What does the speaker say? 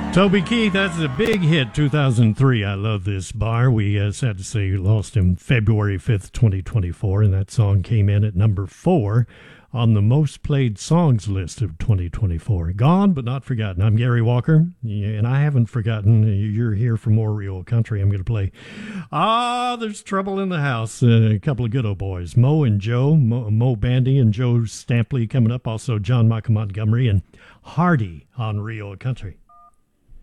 Toby Keith, that's a big hit, 2003. I love this bar. We sad to say lost him February 5th, 2024, and that song came in at number 4 on the most played songs list of 2024. Gone but not forgotten. I'm Gary Walker, and I haven't forgotten. You're here for more real country. I'm going to play There's Trouble in the House. A couple of good old boys, Mo and Joe, Mo Bandy and Joe Stampley coming up. Also John Michael Montgomery and Hardy on Real Country.